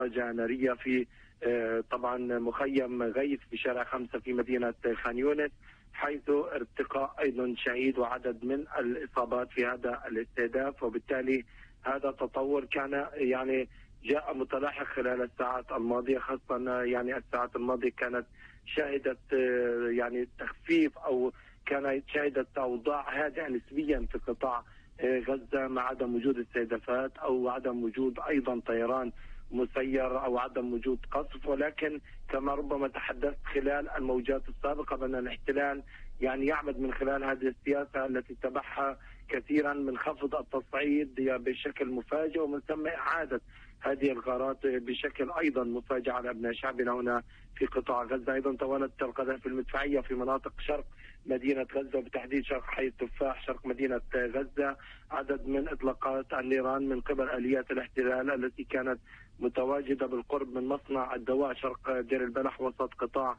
مواجهة نارية في طبعا مخيم غيث في شارع 5 في مدينة خان يونس، حيث ارتقاء أيضا شهيد وعدد من الإصابات في هذا الاستهداف. وبالتالي هذا تطور كان يعني جاء متلاحق خلال الساعات الماضية، خاصة يعني الساعات الماضية كانت شهدت يعني تخفيف أو كانت شهدت أوضاع هادئة نسبيا في قطاع غزة، مع عدم وجود استهدافات أو عدم وجود أيضا طيران مسير أو عدم وجود قصف. ولكن كما ربما تحدثت خلال الموجات السابقة بأن الاحتلال يعني يعمد من خلال هذه السياسة التي اتبعها كثيرا من خفض التصعيد بشكل مفاجئ، ومن ثم إعادة هذه الغارات بشكل أيضا مفاجئ على أبناء شعبنا هنا في قطاع غزة. أيضا توالت القذائف المدفعية في مناطق شرق مدينة غزة، وبالتحديد شرق حي التفاح شرق مدينة غزة، عدد من إطلاقات النيران من قبل آليات الاحتلال التي كانت متواجدة بالقرب من مصنع الدواء شرق دير البلح وسط قطاع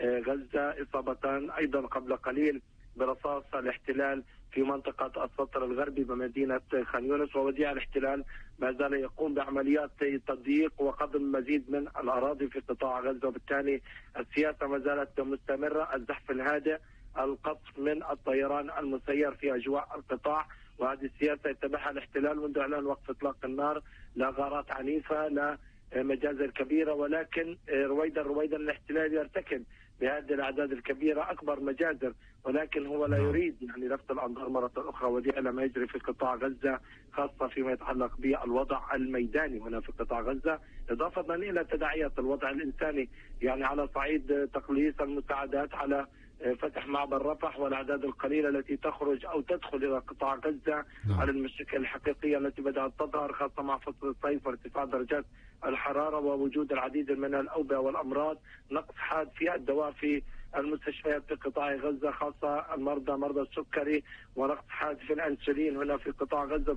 غزة. إصابتان أيضا قبل قليل برصاص الاحتلال في منطقة السطر الغربي بمدينة خان يونس. ووديع الاحتلال ما زال يقوم بعمليات تضييق وقضم مزيد من الأراضي في قطاع غزة، وبالتالي السياسة ما زالت مستمرة، الزحف الهادئ، القصف من الطيران المسير في أجواء القطاع. وهذه السياسة يتبعها الاحتلال منذ إعلان وقف إطلاق النار، لا غارات عنيفة، لا مجازر كبيرة، ولكن رويدا الاحتلال يرتكب بهذه الأعداد الكبيرة أكبر مجازر، ولكن هو لا يريد يعني لفت الأنظار مرة أخرى وديع ما يجري في قطاع غزة، خاصة فيما يتعلق بالوضع الميداني هنا في قطاع غزة، إضافة إلى تداعيات الوضع الإنساني يعني على صعيد تقليص المساعدات، على فتح معبر رفح والأعداد القليلة التي تخرج أو تدخل إلى قطاع غزة، على المشاكل الحقيقية التي بدأت تظهر خاصة مع فصل الصيف وارتفاع درجات الحرارة ووجود العديد من الأوبئة والأمراض، نقص حاد في الدواء في المستشفيات في قطاع غزة، خاصة مرضى السكري، ونقص حاد في الأنسولين هنا في قطاع غزة.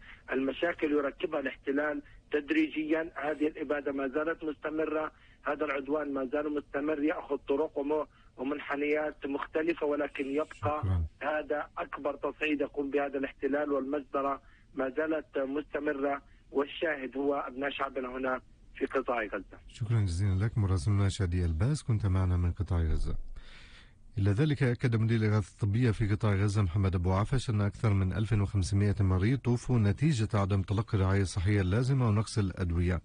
المشاكل يركبها الاحتلال تدريجيا. هذه الإبادة ما زالت مستمرة، هذا العدوان ما زال مستمر، يأخذ طرق ومنحنيات مختلفة، ولكن يبقى هذا أكبر تصعيد يقوم بهذا الاحتلال، والمجزرة ما زالت مستمرة، والشاهد هو أبناء شعبنا هنا في قطاع غزة. شكرا جزيلا لك مراسلنا شادي الباس، كنت معنا من قطاع غزة. إلى ذلك أكد مدير الإغاثة الطبية في قطاع غزة محمد أبو عفش أن أكثر من 1500 مريض توفوا نتيجة عدم تلقي الرعاية الصحية اللازمة ونقص الأدوية.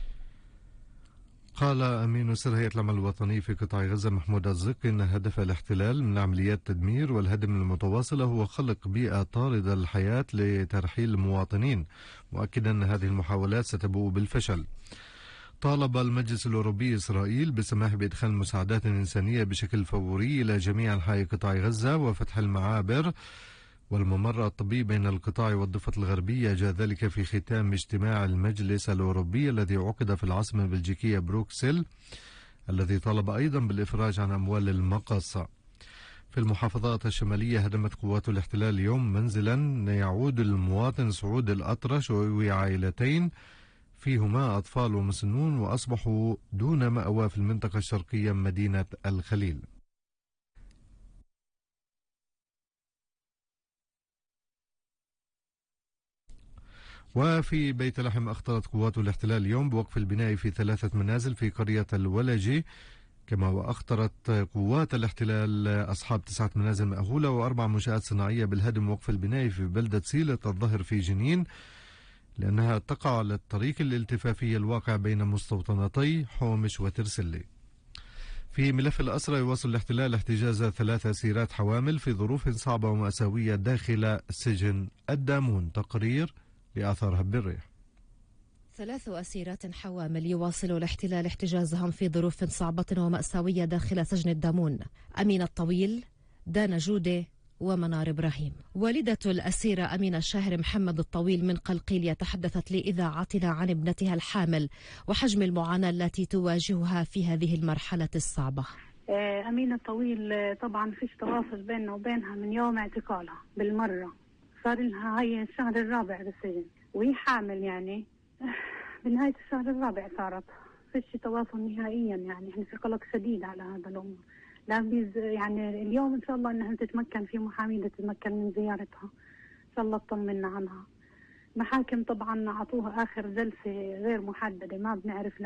قال أمين سر هيئة العمل الوطني في قطاع غزة محمود الزق إن هدف الاحتلال من عمليات التدمير والهدم المتواصلة هو خلق بيئة طاردة للحياة لترحيل المواطنين، مؤكدا أن هذه المحاولات ستبوء بالفشل. طالب المجلس الأوروبي إسرائيل بالسماح بإدخال مساعدات إنسانية بشكل فوري إلى جميع أنحاء قطاع غزة وفتح المعابر والممر الطبي بين القطاع والضفة الغربية. جاء ذلك في ختام اجتماع المجلس الأوروبي الذي عقد في العاصمة البلجيكية بروكسل، الذي طالب أيضا بالإفراج عن أموال المقاصة. في المحافظات الشمالية هدمت قوات الاحتلال اليوم منزلا يعود المواطن سعود الأطرش وعائلتين فيهما أطفال ومسنون، وأصبحوا دون مأوى في المنطقة الشرقية من مدينة الخليل. وفي بيت لحم أخطرت قوات الاحتلال اليوم بوقف البناء في 3 منازل في قرية الولجي، كما وأخطرت قوات الاحتلال أصحاب 9 منازل مأهولة و4 منشآت صناعية بالهدم ووقف البناء في بلدة سيلة الظهر في جنين، لأنها تقع على الطريق الالتفافي الواقع بين مستوطنتي حومش وترسلي. في ملف الأسرى يواصل الاحتلال احتجاز 3 أسيرات حوامل في ظروف صعبة ومأساوية داخل سجن الدامون. تقرير لآثار هب الريح. 3 أسيرات حوامل يواصل الاحتلال احتجازهم في ظروف صعبة ومأساوية داخل سجن الدامون. أمين الطويل، دانا جودة، ومنار إبراهيم. والدة الأسيرة أمينة الشاهر محمد الطويل من قلقيل تحدثت لإذاعتنا عن ابنتها الحامل وحجم المعاناة التي تواجهها في هذه المرحلة الصعبة. أمينة الطويل طبعا فيش تواصل بيننا وبينها من يوم اعتقالها بالمرة، صار لها هي الشهر الرابع بالسجن وهي حامل، يعني بنهاية الشهر الرابع صارت فيش تواصل نهائيا، يعني احنا في قلق شديد على هذا الأمر. لا يعني اليوم إن شاء الله أنها تتمكن في محامية تتمكن من زيارتها، إن شاء الله تطمنا عنها. محاكم طبعا أعطوها آخر جلسة غير محددة، ما بنعرف